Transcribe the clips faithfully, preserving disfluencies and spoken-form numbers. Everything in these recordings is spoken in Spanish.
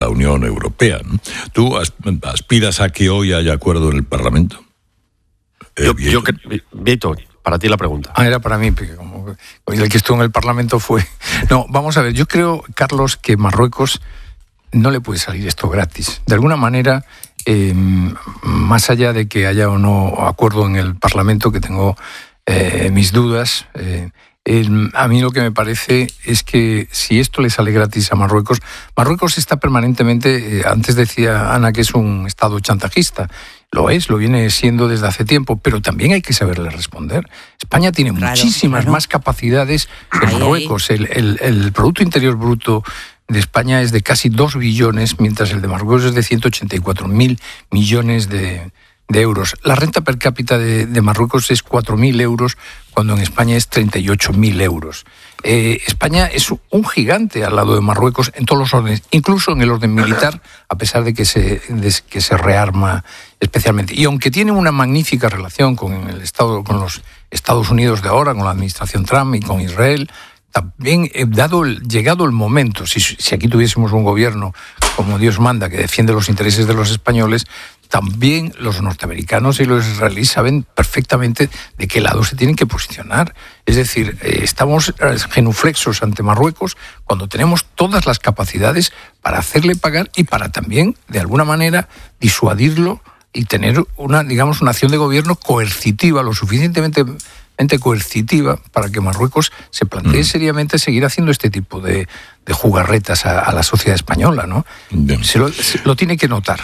la Unión Europea, ¿no? ¿Tú aspiras a que hoy haya acuerdo en el Parlamento? Yo, eh, yo que, Víctor, para ti la pregunta. Ah, era para mí, porque como el que estuvo en el Parlamento fue... No, vamos a ver, yo creo, Carlos, que Marruecos no le puede salir esto gratis. De alguna manera, eh, más allá de que haya o no acuerdo en el Parlamento, que tengo eh, mis dudas... Eh, El, a mí lo que me parece es que si esto le sale gratis a Marruecos, Marruecos está permanentemente, eh, antes decía Ana que es un estado chantajista, lo es, lo viene siendo desde hace tiempo, pero también hay que saberle responder. España tiene claro, muchísimas claro. más capacidades que ahí, Marruecos. Ahí. El, el, el Producto Interior Bruto de España es de casi dos billones, mientras el de Marruecos es de ciento ochenta y cuatro mil millones de de euros. La renta per cápita de, de Marruecos es cuatro mil euros, cuando en España es treinta y ocho mil euros. Eh, España es un gigante al lado de Marruecos en todos los órdenes, incluso en el orden militar, a pesar de que se, de que se rearma especialmente. Y aunque tiene una magnífica relación con el Estado, con los Estados Unidos de ahora, con la administración Trump y con Israel, también, dado el, llegado el momento, si, si aquí tuviésemos un gobierno como Dios manda, que defiende los intereses de los españoles, también los norteamericanos y los israelíes saben perfectamente de qué lado se tienen que posicionar. Es decir, eh, estamos genuflexos ante Marruecos cuando tenemos todas las capacidades para hacerle pagar y para también, de alguna manera, disuadirlo y tener una, digamos, una acción de gobierno coercitiva, lo suficientemente coercitiva para que Marruecos se plantee mm. seriamente seguir haciendo este tipo de, de jugarretas a, a la sociedad española, ¿no? Se lo, se lo tiene que notar.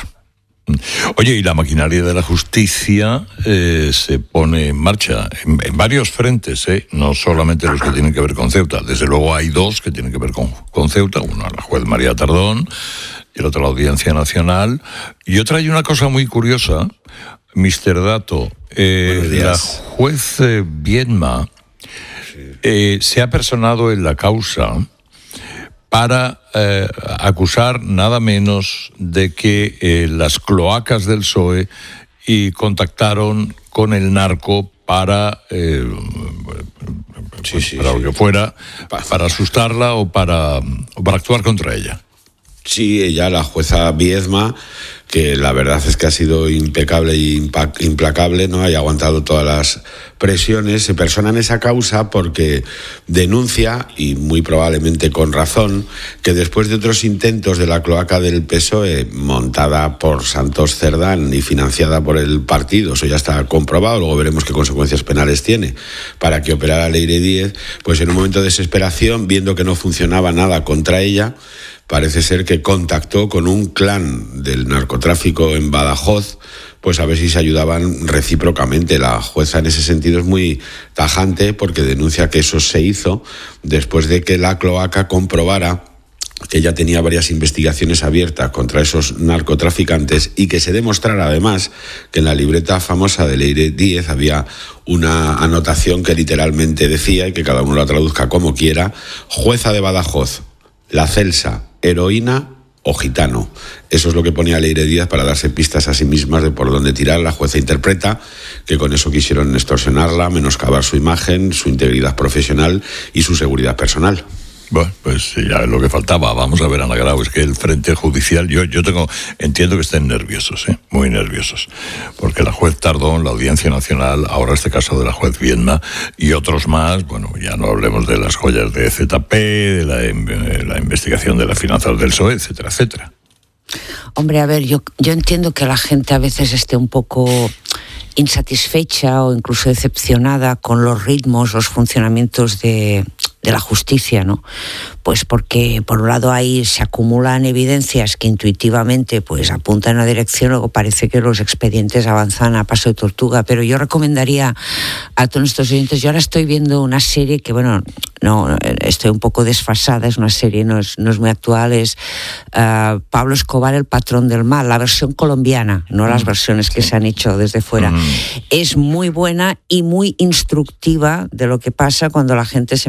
Oye, y la maquinaria de la justicia eh, se pone en marcha en, en varios frentes, ¿eh? No solamente los que tienen que ver con Ceuta. Desde luego hay dos que tienen que ver con, con Ceuta. Uno, la juez María Tardón, y el otro, la Audiencia Nacional. Y otra, hay una cosa muy curiosa, mister Dato. Eh, la juez eh, Viedma eh, se ha personado en la causa para eh, acusar nada menos de que eh, las cloacas del P S O E y contactaron con el narco para, eh, sí, sí, para sí. lo que fuera, para asustarla o para, o para actuar contra ella. Sí, ella, la jueza Viedma, que la verdad es que ha sido impecable e implacable, ¿no? Ha aguantado todas las presiones, se persona en esa causa porque denuncia, y muy probablemente con razón, que después de otros intentos de la cloaca del P S O E, montada por Santos Cerdán y financiada por el partido, eso ya está comprobado, luego veremos qué consecuencias penales tiene, para que operara Leire Díez, pues en un momento de desesperación, viendo que no funcionaba nada contra ella, parece ser que contactó con un clan del narcotráfico en Badajoz, pues a ver si se ayudaban recíprocamente. La jueza en ese sentido es muy tajante porque denuncia que eso se hizo después de que la cloaca comprobara que ya tenía varias investigaciones abiertas contra esos narcotraficantes y que se demostrara además que en la libreta famosa de Leire Díez había una anotación que literalmente decía, y que cada uno la traduzca como quiera: jueza de Badajoz, la Celsa, heroína o gitano. Eso es lo que ponía Leire Díez para darse pistas a sí mismas de por dónde tirar. La jueza interpreta que con eso quisieron extorsionarla, menoscabar su imagen, su integridad profesional y su seguridad personal. Bueno, pues ya es lo que faltaba. Vamos a ver, Ana Grau, es que el frente judicial, yo, yo tengo, entiendo que estén nerviosos, ¿eh? Muy nerviosos, porque la juez Tardón, la Audiencia Nacional, ahora este caso de la juez Viedma y otros más, bueno, ya no hablemos de las joyas de Z P, de la, de la investigación de las finanzas del P S O E, etcétera, etcétera. Hombre, a ver, yo, yo entiendo que la gente a veces esté un poco insatisfecha o incluso decepcionada con los ritmos, los funcionamientos de, de la justicia, ¿no? Pues porque por un lado ahí se acumulan evidencias que intuitivamente pues apuntan en una dirección, luego parece que los expedientes avanzan a paso de tortuga, pero yo recomendaría a todos nuestros oyentes, yo ahora estoy viendo una serie que, bueno, no, estoy un poco desfasada, es una serie, no es, no es muy actual, es uh, Pablo Escobar, el patrón del mal, la versión colombiana, no las versiones que se han hecho desde fuera. Mm. Es muy buena y muy instructiva de lo que pasa cuando la gente se empieza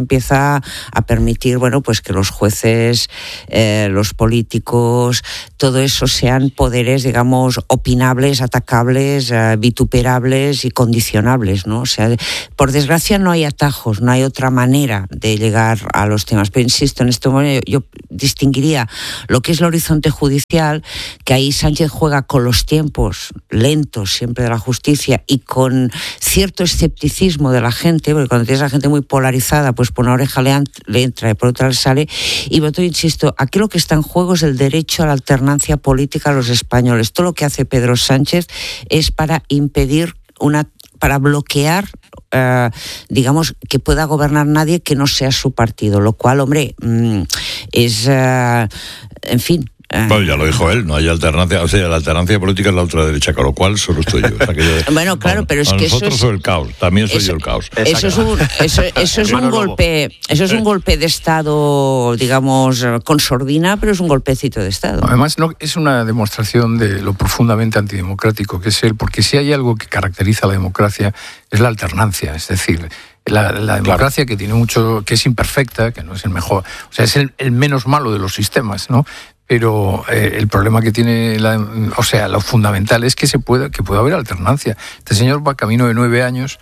va a permitir, bueno, pues que los jueces, eh, los políticos, todo eso sean poderes, digamos, opinables, atacables, eh, vituperables y condicionables, ¿no? O sea, por desgracia no hay atajos, no hay otra manera de llegar a los temas. Pero insisto, en este momento yo distinguiría lo que es el horizonte judicial, que ahí Sánchez juega con los tiempos lentos siempre de la justicia y con cierto escepticismo de la gente, porque cuando tienes a la gente muy polarizada, pues por una oreja le, le entra y por otra le sale. Y yo insisto, aquí lo que está en juego es el derecho a la alternancia política a los españoles. Todo lo que hace Pedro Sánchez es para impedir una, para bloquear, Uh, digamos, que pueda gobernar nadie que no sea su partido, lo cual, hombre, mm, es, uh, en fin... Uh, bueno, ya lo dijo él, no hay alternancia, o sea, la alternancia política es la ultraderecha, con lo cual solo estoy yo. O sea, que yo bueno, claro, bueno, pero es que nosotros eso es... soy el caos, también soy eso, yo el caos. Eso es un, eso, eso es un golpe, eso es un golpe de Estado, digamos, con sordina, pero es un golpecito de Estado. Además, no, es una demostración de lo profundamente antidemocrático que es él, porque si hay algo que caracteriza a la democracia es la alternancia, es decir, la, la democracia claro. que tiene mucho, que es imperfecta, que no es el mejor, o sea, es el, el menos malo de los sistemas, ¿no? Pero eh, el problema que tiene, la, o sea, lo fundamental es que se pueda, que pueda haber alternancia. Este señor va camino de nueve años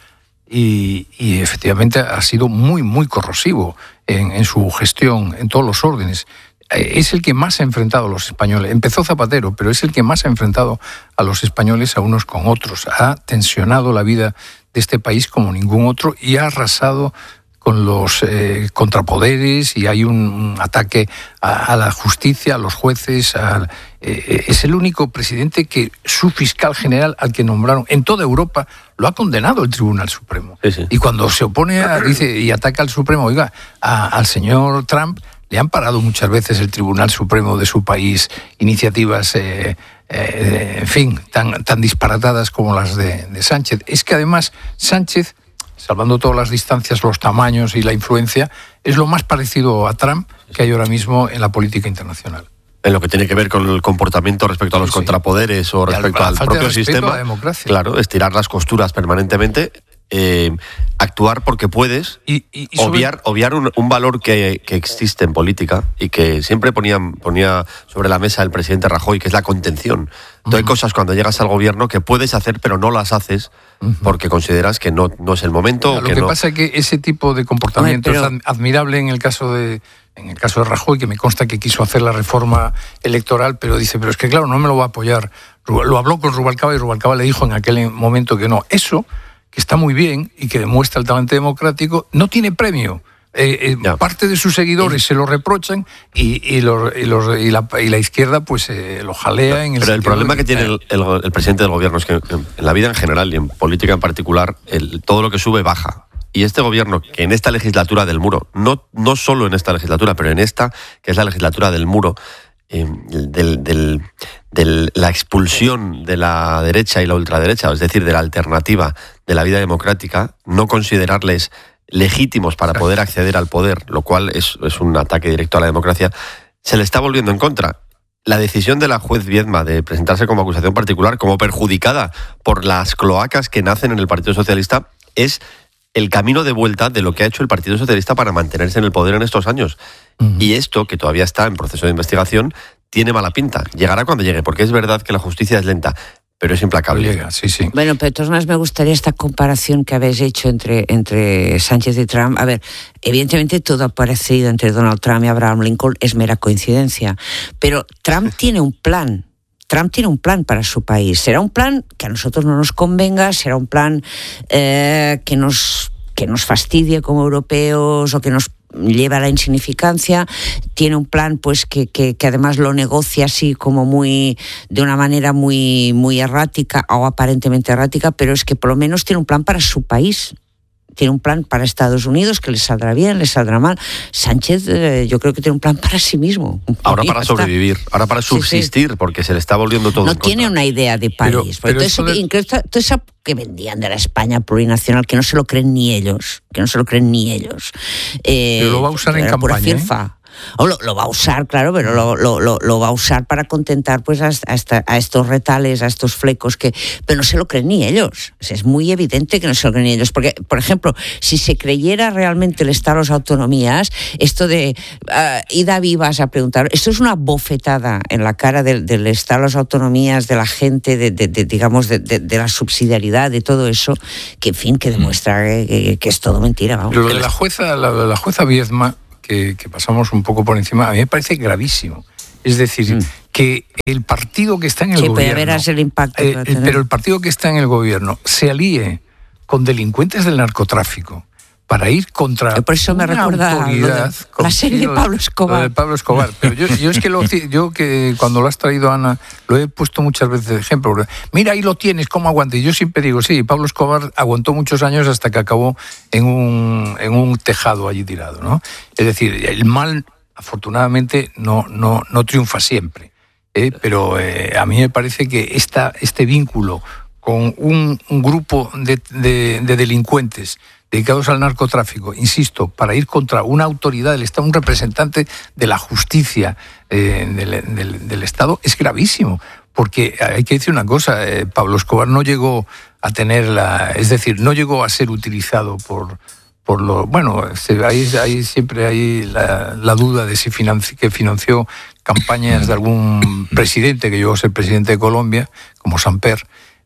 y, y efectivamente ha sido muy, muy corrosivo en, en su gestión, en todos los órdenes. Es el que más ha enfrentado a los españoles. Empezó Zapatero, pero es el que más ha enfrentado a los españoles a unos con otros. Ha tensionado la vida de este país como ningún otro y ha arrasado con los eh, contrapoderes, y hay un, un ataque a, a la justicia, a los jueces. A, eh, es el único presidente que su fiscal general, al que nombraron en toda Europa, lo ha condenado el Tribunal Supremo. Sí, sí. Y cuando se opone a, dice y ataca al Supremo, oiga, a, al señor Trump le han parado muchas veces el Tribunal Supremo de su país iniciativas, eh, eh, en fin, tan, tan disparatadas como las de, de Sánchez. Es que además Sánchez, salvando todas las distancias, los tamaños y la influencia, es lo más parecido a Trump que hay ahora mismo en la política internacional. En lo que tiene que ver con el comportamiento respecto a los sí, contrapoderes sí. o respecto al propio sistema, claro, estirar las costuras permanentemente, eh, actuar porque puedes, y, y, y sobre... obviar, obviar un, un valor que, que existe en política y que siempre ponía, ponía sobre la mesa el presidente Rajoy, que es la contención. Entonces, uh-huh. hay cosas cuando llegas al gobierno que puedes hacer pero no las haces uh-huh. porque consideras que no, no es el momento. Mira, lo que, que no... pasa es que ese tipo de comportamiento Oye, pero... es admirable en el caso de en el caso de Rajoy, que me consta que quiso hacer la reforma electoral, pero dice, pero es que claro, no me lo va a apoyar. Lo habló con Rubalcaba y Rubalcaba le dijo en aquel momento que no. Eso, que está muy bien y que demuestra el talante democrático, no tiene premio. Eh, eh, no. Parte de sus seguidores sí. se lo reprochan y, y, los, y, los, y, la, y la izquierda pues eh, lo jalea. No, en el pero el problema de... que tiene el, el, el presidente del gobierno es que en la vida en general y en política en particular, el, todo lo que sube baja. Y este gobierno, que en esta legislatura del muro, no, no solo en esta legislatura, pero en esta, que es la legislatura del muro, eh, del, del, de la expulsión de la derecha y la ultraderecha, es decir, de la alternativa de la vida democrática, no considerarles legítimos para poder acceder al poder, lo cual es, es un ataque directo a la democracia, se le está volviendo en contra. La decisión de la juez Viedma de presentarse como acusación particular, como perjudicada por las cloacas que nacen en el Partido Socialista, es el camino de vuelta de lo que ha hecho el Partido Socialista para mantenerse en el poder en estos años. Uh-huh. Y esto, que todavía está en proceso de investigación, tiene mala pinta. Llegará cuando llegue, porque es verdad que la justicia es lenta, pero es implacable. Llega, sí, sí. Bueno, pero de todas maneras me gustaría esta comparación que habéis hecho entre, entre Sánchez y Trump. A ver, evidentemente todo parecido entre Donald Trump y Abraham Lincoln es mera coincidencia, pero Trump tiene un plan. Trump tiene un plan para su país. Será un plan que a nosotros no nos convenga, será un plan eh, que nos que nos fastidie como europeos o que nos lleva a la insignificancia. Tiene un plan pues que, que, que además lo negocia así como muy de una manera muy, muy errática o aparentemente errática, pero es que por lo menos tiene un plan para su país. Tiene un plan para Estados Unidos que le saldrá bien, le saldrá mal. Sánchez, eh, yo creo que tiene un plan para sí mismo. Ahora para sobrevivir, ahora para subsistir, sí, sí. porque se le está volviendo todo. No en tiene contra. Una idea de país. Pero, pero todo, eso, de... todo eso que vendían de la España plurinacional, que no se lo creen ni ellos, que no se lo creen ni ellos. Eh, pero lo va a usar en campaña. Pura firfa. ¿eh? O lo, lo va a usar, claro, pero lo, lo, lo, lo va a usar para contentar pues a, a, esta, a estos retales, a estos flecos que... Pero no se lo creen ni ellos. O sea, es muy evidente que no se lo creen ni ellos. Porque, por ejemplo, si se creyera realmente el Estado de las autonomías, esto de uh, ida vivas a preguntar, esto es una bofetada en la cara del, del Estado de las autonomías, de la gente, de, de, de digamos, de, de, de la subsidiariedad, de todo eso, que en fin, que demuestra que, que, que es todo mentira. Vamos. Lo de la jueza, lo de la jueza Viedma, que, que pasamos un poco por encima, a mí me parece gravísimo. Es decir, mm. que el partido que está en el sí, gobierno... verás el impacto eh, pero el partido que está en el gobierno se alíe con delincuentes del narcotráfico para ir contra por eso me una recuerda autoridad... De, la serie de Pablo Escobar. Lo de Pablo Escobar. Pero yo, yo es que lo, yo que cuando lo has traído, Ana, lo he puesto muchas veces de ejemplo. Mira, ahí lo tienes, ¿cómo aguanta? Y yo siempre digo, sí, Pablo Escobar aguantó muchos años hasta que acabó en un, en un tejado allí tirado, ¿no? Es decir, el mal, afortunadamente, no, no, no triunfa siempre. ¿eh? Pero eh, a mí me parece que esta, este vínculo con un, un grupo de, de, de delincuentes dedicados al narcotráfico, insisto, para ir contra una autoridad del Estado, un representante de la justicia eh, del, del, del Estado, es gravísimo. Porque hay que decir una cosa, eh, Pablo Escobar no llegó a tener la... Es decir, no llegó a ser utilizado por... por lo bueno, ahí, ahí siempre hay la, la duda de si financi, que financió campañas de algún presidente, que llegó a ser presidente de Colombia, como Samper,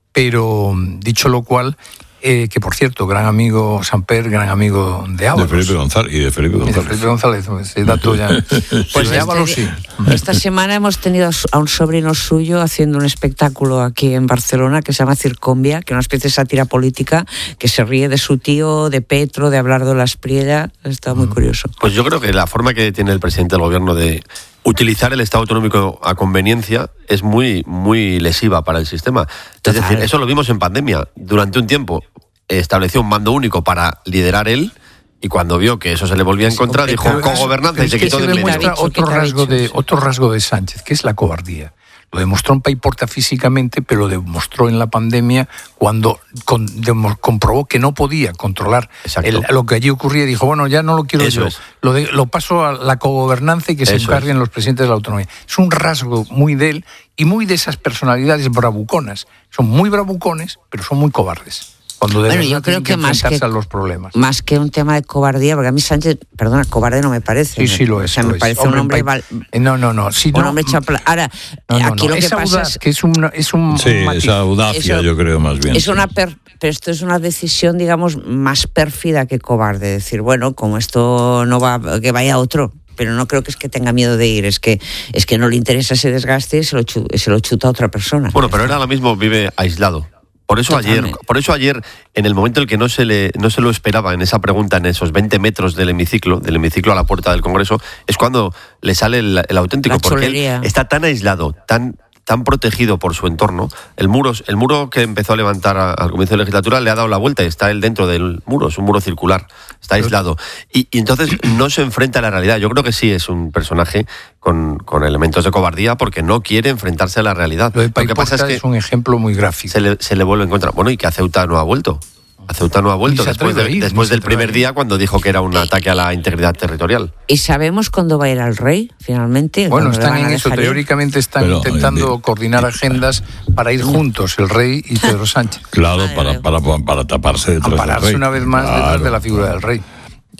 pero dicho lo cual... Eh, que por cierto, gran amigo Samper, gran amigo de Ábalos. De Felipe González. Y de Felipe González. Y de Felipe González, ese dato ya. Pues de Ábalos sí. Esta semana hemos tenido a un sobrino suyo haciendo un espectáculo aquí en Barcelona que se llama Circombia, que es una especie de sátira política, que se ríe de su tío, de Petro, de hablar de la Espriella. Está muy curioso. Pues yo creo que la forma que tiene el presidente del gobierno de utilizar el Estado autonómico a conveniencia es muy, muy lesiva para el sistema. Es Total. decir, eso lo vimos en pandemia. Durante un tiempo estableció un mando único para liderar él, y cuando vio que eso se le volvía en contra, sí, dijo cogobernanza y se quitó de medio. Otro rasgo de, otro rasgo de Sánchez, que es la cobardía. Lo demostró en Paiporta físicamente, pero lo demostró en la pandemia cuando con, de, comprobó que no podía controlar el, lo que allí ocurría y dijo, bueno, ya no lo quiero Eso yo, es. lo, de, lo paso a la cogobernanza y que se Eso encarguen es. los presidentes de la autonomía. Es un rasgo muy de él y muy de esas personalidades bravuconas. Son muy bravucones, pero son muy cobardes. Cuando de bueno, verdad yo creo que, que más que a los problemas. Más que un tema de cobardía, porque a mí Sánchez, perdona, cobarde no me parece. Sí, sí lo es. O sea, me es. parece hombre, un hombre... pa... Val... No, no, no. Si un no hombre chapla... Ahora, no, no, aquí no. lo que es pasa audaz, es... que es un... Es un sí, matiz. esa audacia, Eso, yo creo, más bien. Es sí. una per... Pero esto es una decisión, digamos, más pérfida que cobarde. Decir, bueno, como esto no va... que vaya otro... pero no creo que es que tenga miedo de ir, es que es que no le interesa ese desgaste y se lo, chu, se lo chuta a otra persona. Bueno, pero él ahora mismo vive aislado. Por eso Totalmente. ayer, por eso ayer, en el momento en el que no se le no se lo esperaba en esa pregunta, en esos veinte metros del hemiciclo, del hemiciclo a la puerta del Congreso, es cuando le sale el, el auténtico, La porque cholería. él está tan aislado, tan tan protegido por su entorno. El muro, el muro que empezó a levantar a, al comienzo de la legislatura le ha dado la vuelta y está él dentro del muro, es un muro circular, está aislado. Y, y entonces no se enfrenta a la realidad. Yo creo que sí es un personaje con, con elementos de cobardía porque no quiere enfrentarse a la realidad. Lo de Lo que pasa es que es un ejemplo muy gráfico. se le, se le vuelve en contra. Bueno, y que a Ceuta no ha vuelto. A Ceuta no ha vuelto después, de, ir, después del primer ir. día cuando dijo que era un ataque a la integridad territorial. ¿Y sabemos cuándo va a ir al rey, finalmente? Bueno, ¿Cuándo le están van a en eso. dejar ir? Teóricamente están Pero, intentando eh, coordinar agendas para ir juntos, el rey y Pedro Sánchez. Claro, Madre para, mía. para, para, para taparse detrás del Ampararse rey. una vez más Claro, detrás de la figura del rey.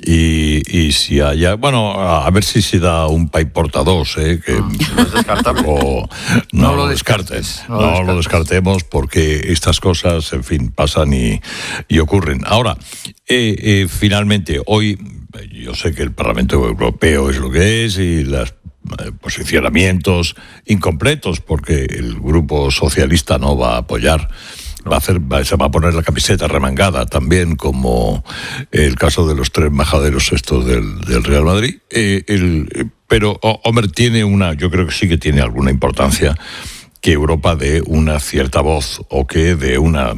Y, y si haya, bueno, a ver si se da un Paiporta dos, ¿eh? Que, No es descartable. o, No no, lo lo descartes, descartes, no no, lo lo descartes. descartemos porque estas cosas, en fin, pasan y, y ocurren. Ahora, eh, eh, finalmente, hoy, yo sé que el Parlamento Europeo es lo que es y los eh, posicionamientos incompletos porque el Grupo Socialista no va a apoyar. Va a hacer, va, se va a poner la camiseta remangada también, como el caso de los tres majaderos estos del, del Real Madrid. Eh, el, eh, pero Homer tiene una, yo creo que sí que tiene alguna importancia que Europa dé una cierta voz o que dé una,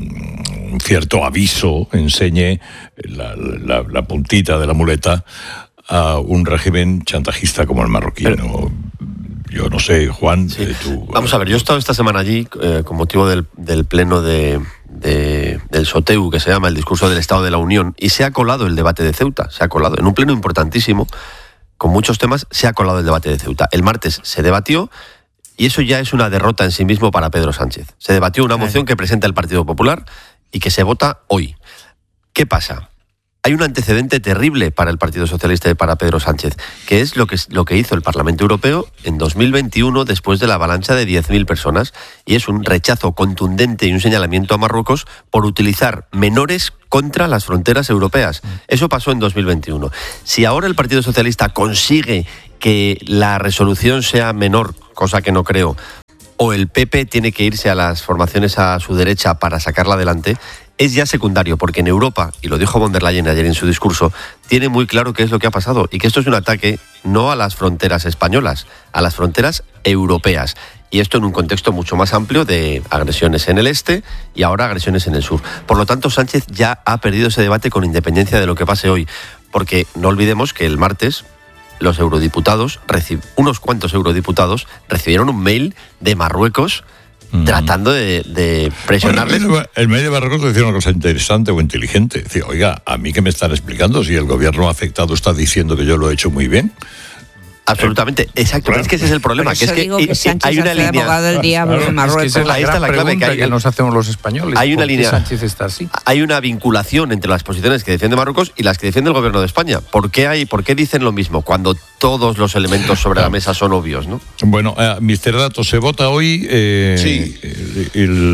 un cierto aviso, enseñe la, la, la puntita de la muleta a un régimen chantajista como el marroquí. Pero, yo no sé, Juan, sí. eh, tú... Vamos a ver, yo he estado esta semana allí eh, con motivo del, del pleno de, de, del SOTEU, que se llama el discurso del Estado de la Unión, y se ha colado el debate de Ceuta, se ha colado en un pleno importantísimo, con muchos temas, se ha colado el debate de Ceuta. El martes se debatió y eso ya es una derrota en sí mismo para Pedro Sánchez. Se debatió una moción que presenta el Partido Popular y que se vota hoy. ¿Qué pasa? Hay un antecedente terrible para el Partido Socialista y para Pedro Sánchez, que es lo que, lo que hizo el Parlamento Europeo en dos mil veintiuno después de la avalancha de diez mil personas, y es un rechazo contundente y un señalamiento a Marruecos por utilizar menores contra las fronteras europeas. Eso pasó en dos mil veintiuno. Si ahora el Partido Socialista consigue que la resolución sea menor, cosa que no creo, o el P P tiene que irse a las formaciones a su derecha para sacarla adelante, es ya secundario, porque en Europa, y lo dijo von der Leyen ayer en su discurso, tiene muy claro qué es lo que ha pasado y que esto es un ataque no a las fronteras españolas, a las fronteras europeas. Y esto en un contexto mucho más amplio de agresiones en el este y ahora agresiones en el sur. Por lo tanto, Sánchez ya ha perdido ese debate con independencia de lo que pase hoy, porque no olvidemos que el martes los eurodiputados, unos cuantos eurodiputados, recibieron un mail de Marruecos tratando de, de presionarles. Bueno, el medio de Marruecos decía una cosa interesante o inteligente. Decía, oiga, ¿a mí qué me están explicando si el gobierno afectado está diciendo que yo lo he hecho muy bien? Absolutamente, exacto. Claro. Es que ese es el problema, que es que, que Sánchez hay una línea abogado del diablo claro, en Marruecos. Es que esa es la Ahí gran está la clave que, hay, que nos hacemos los españoles. Hay una línea. Sánchez está así. Hay una vinculación entre las posiciones que defiende Marruecos y las que defiende el gobierno de España. ¿Por qué hay? ¿Por qué dicen lo mismo cuando todos los elementos sobre la mesa son obvios, no? Bueno, eh, mister Dato, se vota hoy. Eh, sí. El,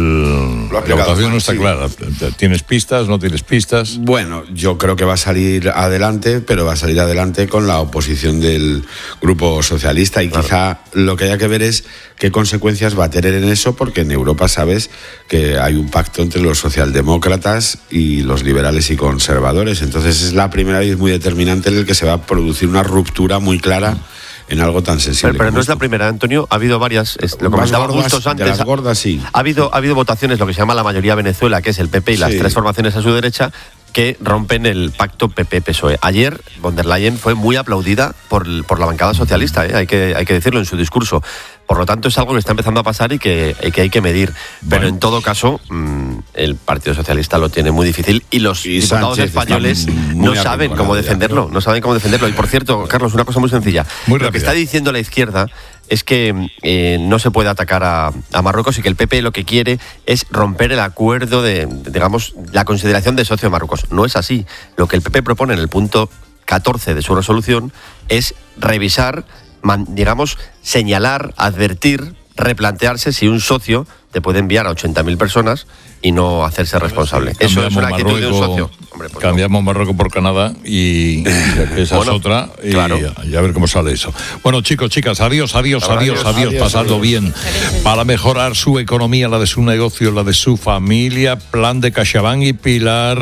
el, la votación no está sí. clara. ¿Tienes pistas? ¿No tienes pistas? Bueno, yo creo que va a salir adelante, pero va a salir adelante con la oposición del Grupo Socialista. Y claro, quizá lo que haya que ver es qué consecuencias va a tener en eso, porque en Europa sabes que hay un pacto entre los socialdemócratas y los liberales y conservadores. Entonces es la primera vez muy determinante en el que se va a producir una ruptura muy clara en algo tan sensible. Pero, pero no es la primera, Antonio. Ha habido varias. Es, lo comentaba justos antes. De las gordas, sí. Ha habido, ha habido votaciones, lo que se llama la mayoría Venezuela, que es el P P y las sí. tres formaciones a su derecha, que rompen el pacto P P P S O E. Ayer, von der Leyen fue muy aplaudida por, por la bancada socialista, ¿eh? hay, que, hay que decirlo en su discurso. Por lo tanto, es algo que está empezando a pasar y que, y que hay que medir. Pero bueno, en todo caso, mmm, el Partido Socialista lo tiene muy difícil y los y diputados Sánchez españoles no saben cómo defenderlo. Ya. No saben cómo defenderlo. Y por cierto, Carlos, una cosa muy sencilla. Muy lo rápida. que está diciendo la izquierda es que eh, no se puede atacar a, a Marruecos y que el P P lo que quiere es romper el acuerdo de, de, digamos, la consideración de socio de Marruecos. No es así. Lo que el P P propone en el punto catorce de su resolución es revisar, man, digamos, señalar, advertir, replantearse si un socio te puede enviar a ochenta mil personas y no hacerse responsable. Sí, eso es una actitud Marruecos, de un socio. Hombre, pues cambiamos no. Marruecos por Canadá y esa bueno, es otra y, claro. y a ver cómo sale eso. Bueno, chicos, chicas, adiós, adiós, adiós, adiós, adiós, adiós pasadlo adiós. bien. Para mejorar su economía, la de su negocio, la de su familia, plan de CaixaBank y Pilar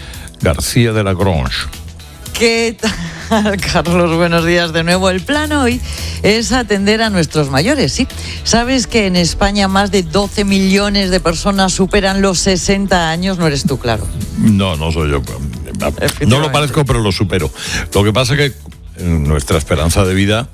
García de la Grange. ¿Qué tal, Carlos? Buenos días de nuevo. El plan hoy es atender a nuestros mayores, ¿sí? ¿Sabes que en España más de doce millones de personas superan los sesenta años? No eres tú, claro. No, no soy yo. No lo parezco, pero lo supero. Lo que pasa es que nuestra esperanza de vida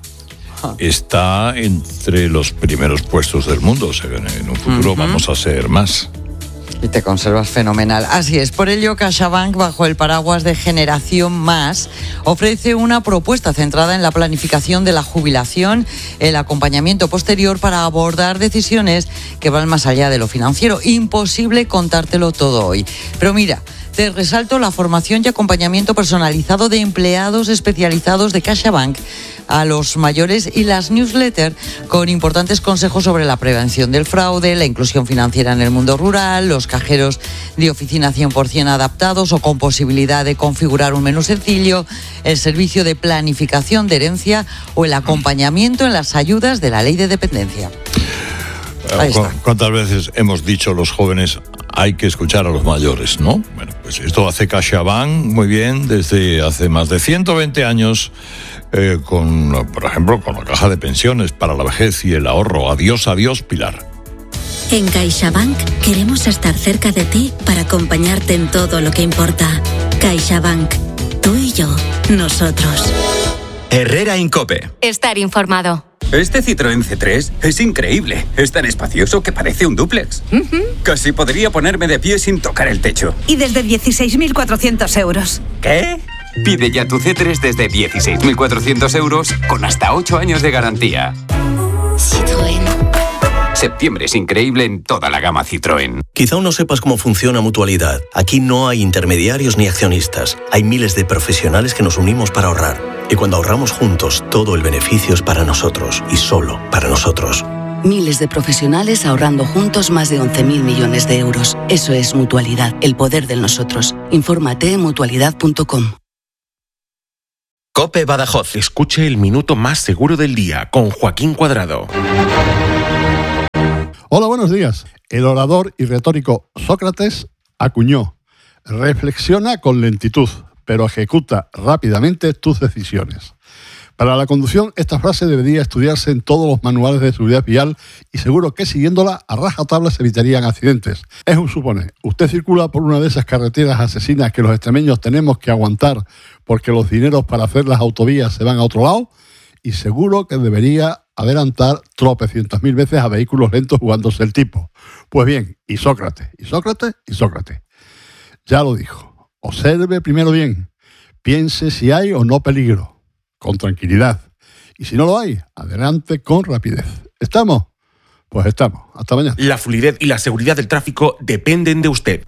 está entre los primeros puestos del mundo. O sea, en un futuro uh-huh. vamos a ser más. Y te conservas fenomenal. Así es, por ello CaixaBank, bajo el paraguas de Generación Más, ofrece una propuesta centrada en la planificación de la jubilación, el acompañamiento posterior para abordar decisiones que van más allá de lo financiero. Imposible contártelo todo hoy. Pero mira, te resalto la formación y acompañamiento personalizado de empleados especializados de CaixaBank a los mayores y las newsletters con importantes consejos sobre la prevención del fraude, la inclusión financiera en el mundo rural, los cajeros de oficina cien por ciento adaptados o con posibilidad de configurar un menú sencillo, el servicio de planificación de herencia o el acompañamiento en las ayudas de la ley de dependencia. Ahí está. ¿Cuántas veces hemos dicho los jóvenes hay que escuchar a los mayores, no? Bueno, pues esto hace CaixaBank muy bien desde hace más de ciento veinte años, eh, con, por ejemplo, con la caja de pensiones para la vejez y el ahorro. Adiós, adiós, Pilar. En CaixaBank queremos estar cerca de ti para acompañarte en todo lo que importa. CaixaBank, tú y yo, nosotros. Herrera Incope. Estar informado. Este Citroën C tres es increíble. Es tan espacioso que parece un dúplex. Uh-huh. Casi podría ponerme de pie sin tocar el techo. Y desde dieciséis mil cuatrocientos euros. ¿Qué? Pide ya tu C tres desde dieciséis mil cuatrocientos euros con hasta ocho años de garantía. Citroën. Septiembre es increíble en toda la gama Citroën. Quizá aún no sepas cómo funciona Mutualidad. Aquí no hay intermediarios ni accionistas. Hay miles de profesionales que nos unimos para ahorrar. Y cuando ahorramos juntos, todo el beneficio es para nosotros y solo para nosotros. Miles de profesionales ahorrando juntos más de once mil millones de euros. Eso es Mutualidad, el poder del nosotros. Infórmate en mutualidad punto com. COPE Badajoz. Escuche el minuto más seguro del día con Joaquín Cuadrado. Hola, buenos días. El orador y retórico Sócrates acuñó: reflexiona con lentitud, pero ejecuta rápidamente tus decisiones. Para la conducción, esta frase debería estudiarse en todos los manuales de seguridad vial y seguro que siguiéndola a rajatabla se evitarían accidentes. Es un suponer. Usted circula por una de esas carreteras asesinas que los extremeños tenemos que aguantar porque los dineros para hacer las autovías se van a otro lado, y seguro que debería adelantar tropecientas mil veces a vehículos lentos jugándose el tipo. Pues bien, y Sócrates, y Sócrates, y Sócrates. Ya lo dijo. Observe primero bien. Piense si hay o no peligro. Con tranquilidad. Y si no lo hay, adelante con rapidez. ¿Estamos? Pues estamos. Hasta mañana. La fluidez y la seguridad del tráfico dependen de usted.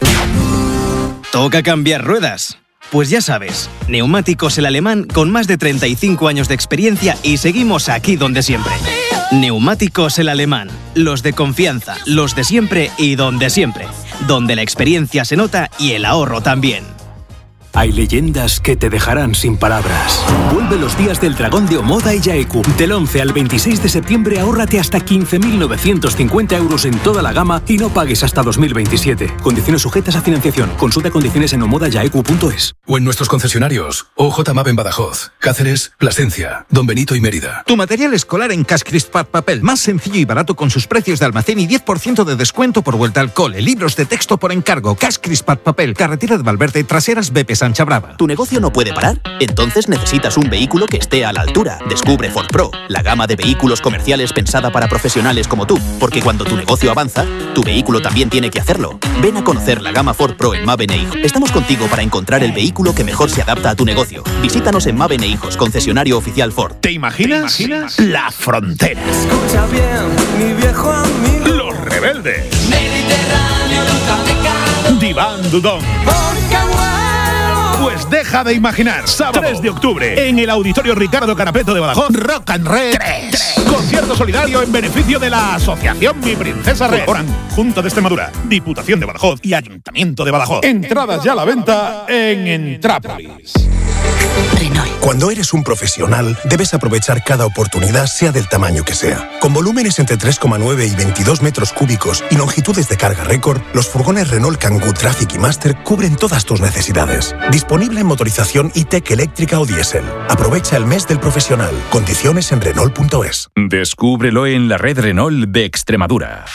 ¿Toca cambiar ruedas? Pues ya sabes, Neumáticos El Alemán con más de treinta y cinco años de experiencia y seguimos aquí donde siempre. Neumáticos El Alemán. Los de confianza, los de siempre y donde siempre. Donde la experiencia se nota y el ahorro también. Hay leyendas que te dejarán sin palabras. Vuelve los días del dragón de Omoda y Yaeku. Del once al veintiséis de septiembre ahórrate hasta quince mil novecientos cincuenta euros en toda la gama y no pagues hasta dos mil veintisiete. Condiciones sujetas a financiación. Consulta condiciones en omoda yaeku punto es. O en nuestros concesionarios. O J Map en Badajoz, Cáceres, Plasencia, Don Benito y Mérida. Tu material escolar en Cash Crisp Papel. Más sencillo y barato con sus precios de almacén y diez por ciento de descuento por vuelta al cole. Libros de texto por encargo. Cash Crisp Papel. Carretera de Valverde, Traseras, B P Sancha Brava. ¿Tu negocio no puede parar? Entonces necesitas un vehículo que esté a la altura. Descubre Ford Pro, la gama de vehículos comerciales pensada para profesionales como tú. Porque cuando tu negocio avanza, tu vehículo también tiene que hacerlo. Ven a conocer la gama Ford Pro en Maven e Hijos. Estamos contigo para encontrar el vehículo que mejor se adapta a tu negocio. Visítanos en Maven e Hijos, concesionario oficial Ford. ¿Te imaginas? ¿Te imaginas? La frontera. Escucha bien, mi viejo amigo. Los Rebeldes. Mediterráneo, nunca me cago. Diván Dudón. Porque Pues deja de imaginar. Sábado tres de octubre en el Auditorio Ricardo Carapeto de Badajoz. Rock and Red tres. Concierto solidario en beneficio de la Asociación Mi Princesa Red. Colaboran Junta de Extremadura, Diputación de Badajoz y Ayuntamiento de Badajoz. Entradas ya a la venta en Entrápolis. Renault. Cuando eres un profesional, debes aprovechar cada oportunidad, sea del tamaño que sea. Con volúmenes entre tres coma nueve y veintidós metros cúbicos y longitudes de carga récord, los furgones Renault Kangoo Traffic y Master cubren todas tus necesidades. Disponible en motorización e-tech eléctrica o diésel. Aprovecha el mes del profesional. Condiciones en Renault punto es. Descúbrelo en la red Renault de Extremadura.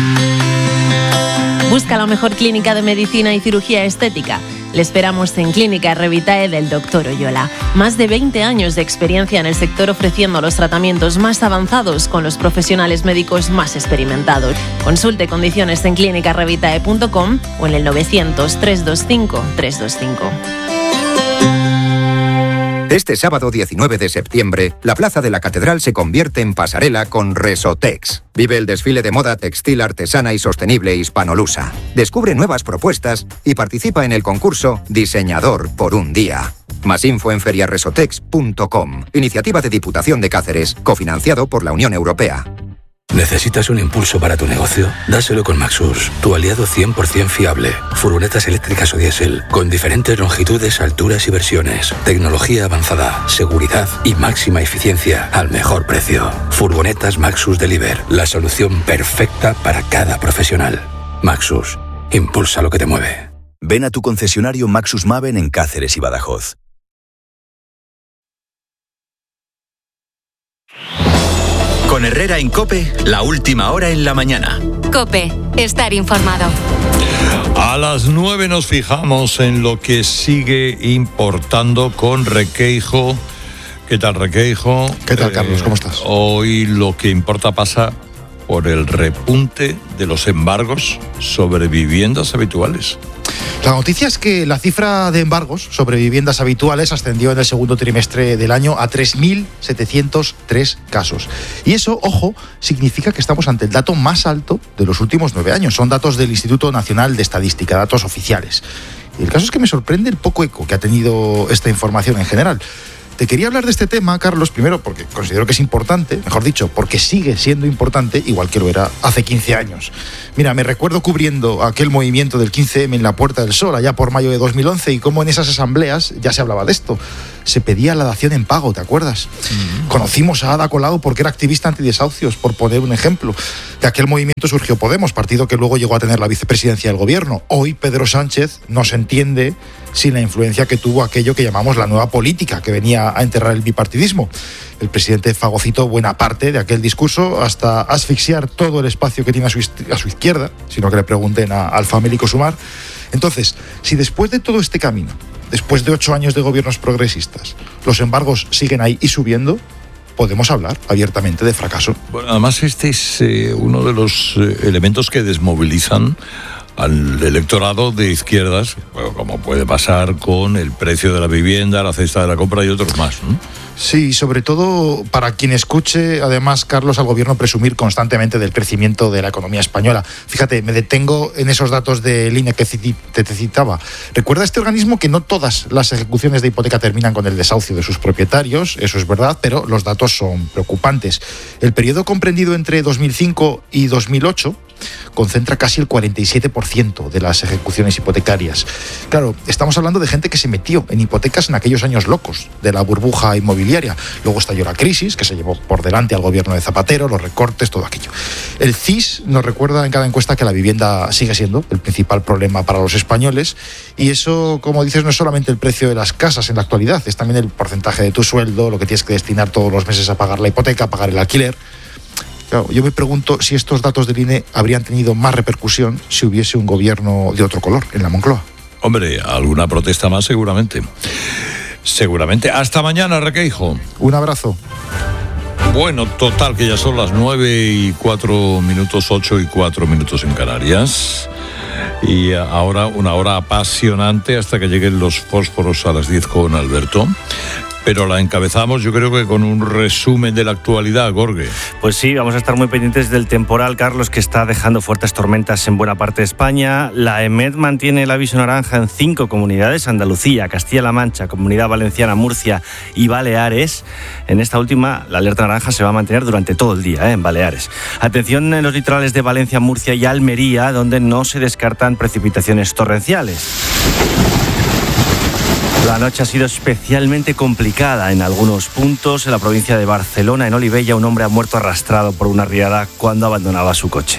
Busca la mejor clínica de medicina y cirugía estética. Le esperamos en Clínica Revitae del doctor Oyola. Más de veinte años de experiencia en el sector ofreciendo los tratamientos más avanzados con los profesionales médicos más experimentados. Consulte condiciones en clínica revitae punto com o en el novecientos, trescientos veinticinco, trescientos veinticinco. Este sábado diecinueve de septiembre, la Plaza de la Catedral se convierte en pasarela con Resotex. Vive el desfile de moda textil artesana y sostenible hispanolusa. Descubre nuevas propuestas y participa en el concurso Diseñador por un día. Más info en feriaresotex punto com. Iniciativa de Diputación de Cáceres, cofinanciado por la Unión Europea. ¿Necesitas un impulso para tu negocio? Dáselo con Maxus, tu aliado cien por ciento fiable. Furgonetas eléctricas o diésel, con diferentes longitudes, alturas y versiones. Tecnología avanzada, seguridad y máxima eficiencia al mejor precio. Furgonetas Maxus Deliver, la solución perfecta para cada profesional. Maxus, impulsa lo que te mueve. Ven a tu concesionario Maxus Maven en Cáceres y Badajoz. Con Herrera en COPE, la última hora en la mañana. COPE, estar informado. A las nueve nos fijamos en lo que sigue importando con Requeijo. ¿Qué tal, Requeijo? ¿Qué tal, Carlos? ¿Cómo estás? Eh, hoy lo que importa pasa por el repunte de los embargos sobre viviendas habituales. La noticia es que la cifra de embargos sobre viviendas habituales ascendió en el segundo trimestre del año a tres mil setecientos tres casos. Y eso, ojo, significa que estamos ante el dato más alto de los últimos nueve años. Son datos del Instituto Nacional de Estadística, datos oficiales. Y el caso es que me sorprende el poco eco que ha tenido esta información en general. Te quería hablar de este tema, Carlos, primero porque considero que es importante, mejor dicho, porque sigue siendo importante, igual que lo era hace quince años. Mira, me recuerdo cubriendo aquel movimiento del quince eme en la Puerta del Sol, allá por mayo de dos mil once, y cómo en esas asambleas ya se hablaba de esto. Se pedía la dación en pago, ¿te acuerdas? Mm. Conocimos a Ada Colau porque era activista antidesahucios, por poner un ejemplo. De aquel movimiento surgió Podemos, partido que luego llegó a tener la vicepresidencia del gobierno. Hoy Pedro Sánchez no se entiende sin la influencia que tuvo aquello que llamamos la nueva política, que venía a enterrar el bipartidismo. El presidente fagocitó buena parte de aquel discurso hasta asfixiar todo el espacio que tiene a su, a su izquierda, sino que le pregunten a, al famélico Sumar. Entonces, si después de todo este camino, después de ocho años de gobiernos progresistas, los embargos siguen ahí y subiendo, podemos hablar abiertamente de fracaso. Bueno, además este es eh, uno de los eh, elementos que desmovilizan al electorado de izquierdas, bueno, como puede pasar con el precio de la vivienda, la cesta de la compra y otros más, ¿no? Sí, sobre todo para quien escuche, además, Carlos, al gobierno presumir constantemente del crecimiento de la economía española. Fíjate, me detengo en esos datos de L I N E que te citaba. Recuerda este organismo que no todas las ejecuciones de hipoteca terminan con el desahucio de sus propietarios, eso es verdad, pero los datos son preocupantes. El periodo comprendido entre dos mil cinco y dos mil ocho concentra casi el cuarenta y siete por ciento de las ejecuciones hipotecarias. Claro, estamos hablando de gente que se metió en hipotecas en aquellos años locos de la burbuja inmobiliaria. Luego estalló la crisis, que se llevó por delante al gobierno de Zapatero, los recortes, todo aquello. El C I S nos recuerda en cada encuesta que la vivienda sigue siendo el principal problema para los españoles, y eso, como dices, no es solamente el precio de las casas en la actualidad, es también el porcentaje de tu sueldo, lo que tienes que destinar todos los meses a pagar la hipoteca, a pagar el alquiler. Claro, yo me pregunto si estos datos del I N E habrían tenido más repercusión si hubiese un gobierno de otro color en la Moncloa. Hombre, alguna protesta más seguramente. Seguramente. Hasta mañana, Requeijo. Un abrazo. Bueno, total, que ya son las nueve y cuatro minutos, ocho y cuatro minutos en Canarias. Y ahora una hora apasionante hasta que lleguen los fósforos a las diez con Alberto. Pero la encabezamos, yo creo que con un resumen de la actualidad, Gorge. Pues sí, vamos a estar muy pendientes del temporal, Carlos, que está dejando fuertes tormentas en buena parte de España. La EMET mantiene el aviso naranja en cinco comunidades: Andalucía, Castilla-La Mancha, Comunidad Valenciana, Murcia y Baleares. En esta última, la alerta naranja se va a mantener durante todo el día, ¿eh? En Baleares. Atención en los litorales de Valencia, Murcia y Almería, donde no se descartan precipitaciones torrenciales. La noche ha sido especialmente complicada en algunos puntos. En la provincia de Barcelona, en Olivella, un hombre ha muerto arrastrado por una riada cuando abandonaba su coche.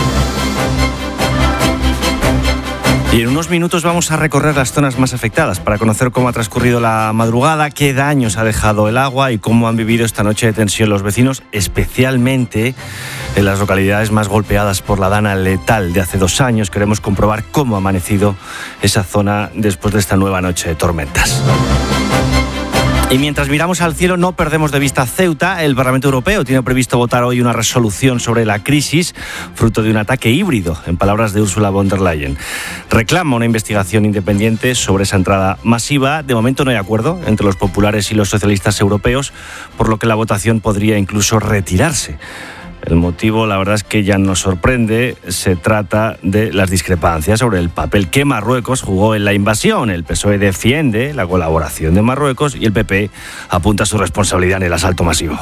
Y en unos minutos vamos a recorrer las zonas más afectadas para conocer cómo ha transcurrido la madrugada, qué daños ha dejado el agua y cómo han vivido esta noche de tensión los vecinos, especialmente en las localidades más golpeadas por la dana letal de hace dos años. Queremos comprobar cómo ha amanecido esa zona después de esta nueva noche de tormentas. Y mientras miramos al cielo, no perdemos de vista Ceuta. El Parlamento Europeo tiene previsto votar hoy una resolución sobre la crisis, fruto de un ataque híbrido, en palabras de Ursula von der Leyen. Reclama una investigación independiente sobre esa entrada masiva. De momento no hay acuerdo entre los populares y los socialistas europeos, por lo que la votación podría incluso retirarse. El motivo, la verdad es que ya nos sorprende. Se trata de las discrepancias sobre el papel que Marruecos jugó en la invasión. El P S O E defiende la colaboración de Marruecos y el P P apunta su responsabilidad en el asalto masivo.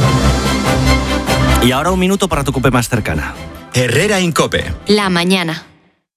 Y ahora un minuto para tu COPE más cercana. Herrera Incope. La mañana.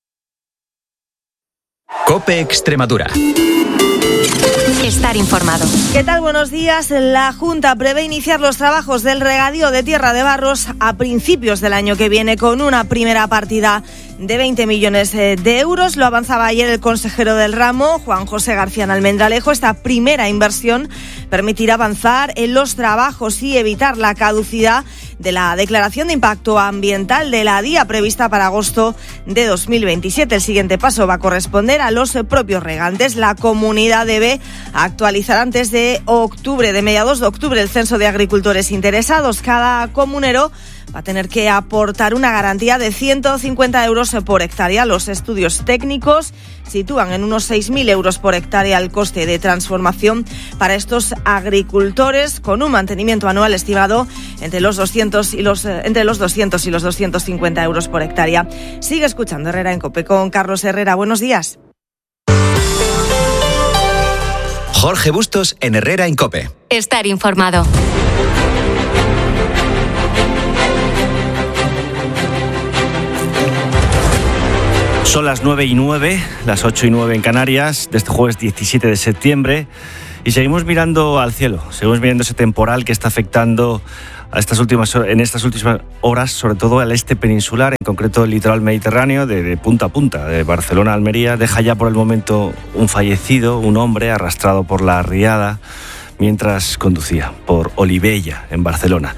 COPE Extremadura. Estar informado. ¿Qué tal? Buenos días. La Junta prevé iniciar los trabajos del regadío de Tierra de Barros a principios del año que viene con una primera partida de veinte millones de euros. Lo avanzaba ayer el consejero del ramo, Juan José García Almendralejo. Esta primera inversión permitirá avanzar en los trabajos y evitar la caducidad de la declaración de impacto ambiental de la D I A prevista para agosto de dos mil veintisiete. El siguiente paso va a corresponder a los propios regantes. La comunidad debe actualizar antes de octubre, de mediados de octubre, el censo de agricultores interesados. Cada comunero va a tener que aportar una garantía de ciento cincuenta euros por hectárea. Los estudios técnicos sitúan en unos seis mil euros por hectárea el coste de transformación para estos agricultores, con un mantenimiento anual estimado entre los doscientos y los entre los doscientos y los doscientos cincuenta euros por hectárea. Sigue escuchando Herrera en COPE con Carlos Herrera. Buenos días. Jorge Bustos en Herrera en COPE. Estar informado. Son las nueve y nueve, las ocho y nueve en Canarias, de este jueves diecisiete de septiembre, y seguimos mirando al cielo, seguimos mirando ese temporal que está afectando a estas últimas, en estas últimas horas, sobre todo al este peninsular, en concreto el litoral mediterráneo, de, de punta a punta, de Barcelona a Almería. Deja ya por el momento un fallecido, un hombre arrastrado por la riada mientras conducía por Olivella, en Barcelona.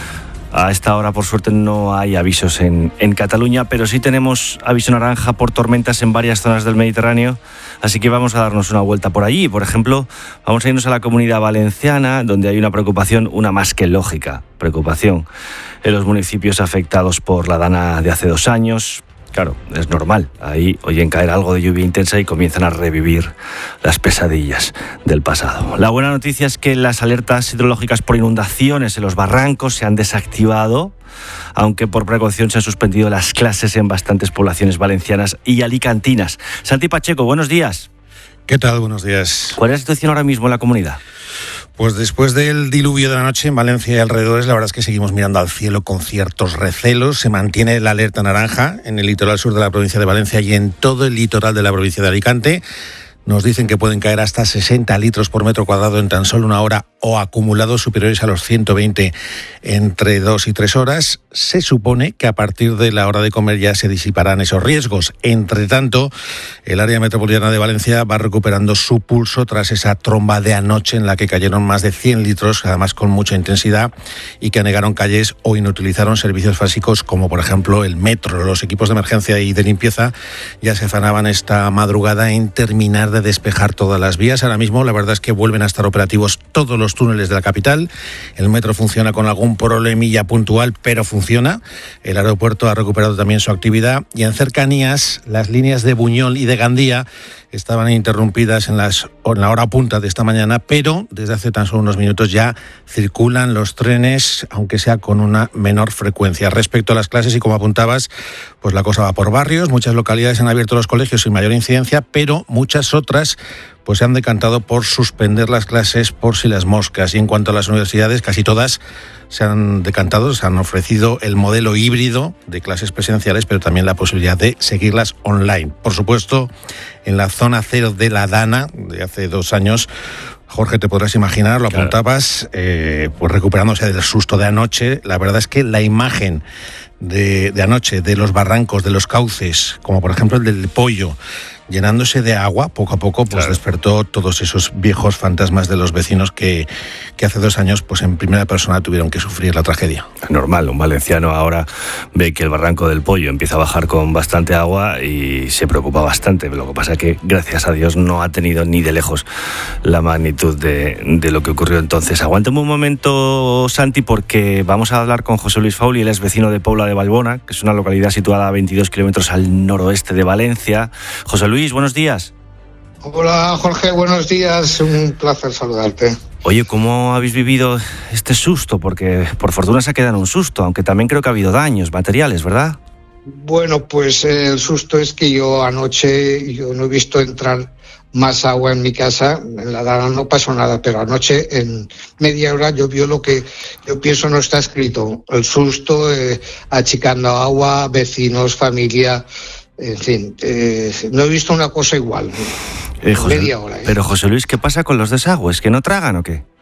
A esta hora, por suerte, no hay avisos en, en Cataluña, pero sí tenemos aviso naranja por tormentas en varias zonas del Mediterráneo, así que vamos a darnos una vuelta por allí. Por ejemplo, vamos a irnos a la Comunidad Valenciana, donde hay una preocupación, una más que lógica preocupación, en los municipios afectados por la dana de hace dos años. Claro, es normal. Ahí oyen caer algo de lluvia intensa y comienzan a revivir las pesadillas del pasado. La buena noticia es que las alertas hidrológicas por inundaciones en los barrancos se han desactivado, aunque por precaución se han suspendido las clases en bastantes poblaciones valencianas y alicantinas. Santi Pacheco, buenos días. ¿Qué tal? Buenos días. ¿Cuál es la situación ahora mismo en la comunidad? Pues después del diluvio de la noche en Valencia y alrededores, la verdad es que seguimos mirando al cielo con ciertos recelos. Se mantiene la alerta naranja en el litoral sur de la provincia de Valencia y en todo el litoral de la provincia de Alicante. Nos dicen que pueden caer hasta sesenta litros por metro cuadrado en tan solo una hora o acumulados superiores a los ciento veinte entre dos y tres horas. Se supone que a partir de la hora de comer ya se disiparán esos riesgos. Entre tanto, el área metropolitana de Valencia va recuperando su pulso tras esa tromba de anoche en la que cayeron más de cien litros, además con mucha intensidad, y que anegaron calles o inutilizaron servicios básicos como por ejemplo el metro. Los equipos de emergencia y de limpieza ya se afanaban esta madrugada en terminar de despejar todas las vías. Ahora mismo la verdad es que vuelven a estar operativos todos los túneles de la capital. El metro funciona con algún problemilla puntual, pero funciona. El aeropuerto ha recuperado también su actividad y en cercanías las líneas de Buñol y de Gandía estaban interrumpidas en, las, en la hora punta de esta mañana, pero desde hace tan solo unos minutos ya circulan los trenes, aunque sea con una menor frecuencia. Respecto a las clases, y como apuntabas, pues la cosa va por barrios. Muchas localidades han abierto los colegios sin mayor incidencia, pero muchas otras pues se han decantado por suspender las clases por si las moscas. Y en cuanto a las universidades, casi todas se han decantado, se han ofrecido el modelo híbrido de clases presenciales, pero también la posibilidad de seguirlas online. Por supuesto, en la zona cero de la Dana, de hace dos años, Jorge, te podrás imaginar, lo claro. apuntabas, eh, pues recuperándose del susto de anoche. La verdad es que la imagen de, de anoche, de los barrancos, de los cauces, como por ejemplo el del Pollo, llenándose de agua, poco a poco, pues claro. despertó todos esos viejos fantasmas de los vecinos que, que hace dos años, pues en primera persona tuvieron que sufrir la tragedia. Normal, un valenciano ahora ve que el barranco del Pollo empieza a bajar con bastante agua y se preocupa bastante. Lo que pasa es que, gracias a Dios, no ha tenido ni de lejos la magnitud de, de lo que ocurrió entonces. Aguántame un momento, Santi, porque vamos a hablar con José Luis Fauli. Él es vecino de Pobla de Valbona, que es una localidad situada a veintidós kilómetros al noroeste de Valencia. José Luis, buenos días. Hola Jorge, buenos días, un placer saludarte. Oye, ¿cómo habéis vivido este susto? Porque por fortuna se ha quedado en un susto, aunque también creo que ha habido daños materiales, ¿verdad? Bueno, pues eh, el susto es que yo anoche, yo no he visto entrar más agua en mi casa, en la Dana no pasó nada, pero anoche en media hora llovió lo que yo pienso no está escrito. El susto, eh, achicando agua, vecinos, familia. En fin, eh, no he visto una cosa igual. Eh, José, media hora. ¿eh? Pero José Luis, ¿qué pasa con los desagües? ¿Que no tragan o qué?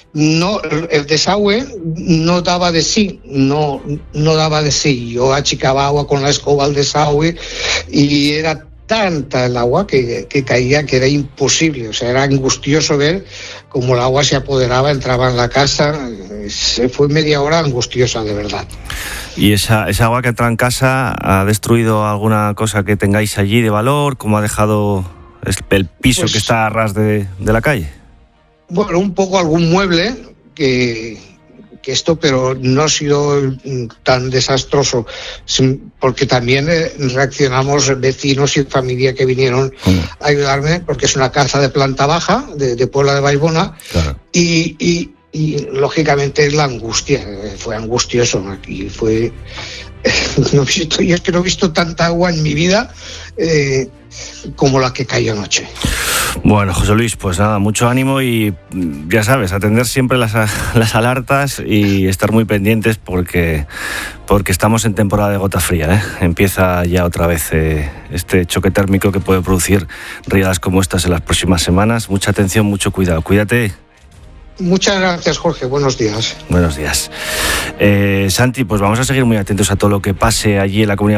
No, el desagüe no daba de sí, no, no daba de sí. Yo achicaba agua con la escoba al desagüe y era tanta el agua que, que caía que era imposible, o sea, era angustioso ver cómo el agua se apoderaba, entraba en la casa, se fue media hora angustiosa, de verdad. ¿Y esa, esa agua que entra en casa ha destruido alguna cosa que tengáis allí de valor? ¿Cómo ha dejado el piso pues, que está a ras de, de la calle? Bueno, un poco algún mueble que... que esto, pero no ha sido tan desastroso, porque también reaccionamos vecinos y familia que vinieron a ayudarme, porque es una casa de planta baja, de, de Puebla de Vallbona, claro. y, y, y lógicamente es la angustia, fue angustioso, y fue... No he visto, yo es que no he visto tanta agua en mi vida eh, como la que cayó anoche. Bueno, José Luis, pues nada, mucho ánimo y ya sabes, atender siempre las, las alertas y estar muy pendientes porque, porque estamos en temporada de gota fría, ¿eh? Empieza ya otra vez eh, este choque térmico que puede producir riadas como estas en las próximas semanas. Mucha atención, mucho cuidado. Cuídate. Muchas gracias, Jorge. Buenos días. Buenos días. Eh, Santi, pues vamos a seguir muy atentos a todo lo que pase allí en la Comunidad